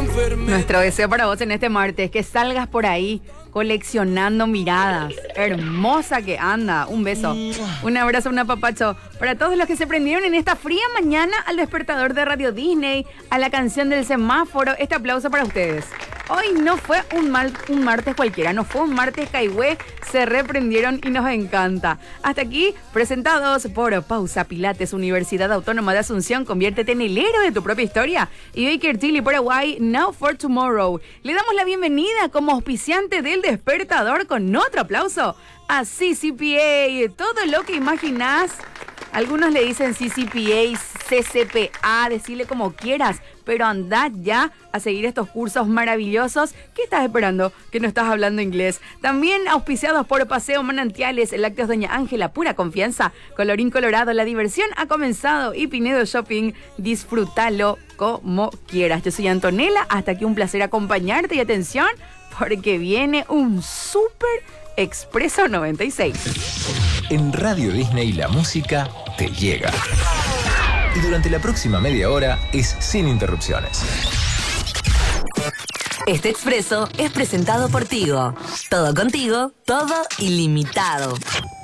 Nuestro deseo para vos en este martes, que salgas por ahí coleccionando miradas. Hermosa que anda. Un beso, un abrazo, un apapacho para todos los que se prendieron en esta fría mañana al despertador de Radio Disney, a la canción del semáforo. Este aplauso para ustedes. Hoy no fue un martes cualquiera, no fue un martes caigüe, se reprendieron y nos encanta. Hasta aquí, presentados por Pausa Pilates, Universidad Autónoma de Asunción, conviértete en el héroe de tu propia historia. Y Baker Tilly Paraguay, Now for Tomorrow. Le damos la bienvenida como auspiciante del despertador con otro aplauso a CCPA. Todo lo que imaginás. Algunos le dicen CCPA, CCPA, decirle como quieras, pero andá ya a seguir estos cursos maravillosos. ¿Qué estás esperando que no estás hablando inglés? También auspiciados por Paseo Manantiales, Lácteos Doña Ángela, pura confianza. Colorín Colorado, la diversión ha comenzado. Y Pinedo Shopping, disfrútalo como quieras. Yo soy Antonella, hasta aquí un placer acompañarte y atención, porque viene un súper Expreso 96. En Radio Disney la música te llega. Y durante la próxima media hora es sin interrupciones. Este expreso es presentado por Tigo. Todo contigo, todo ilimitado.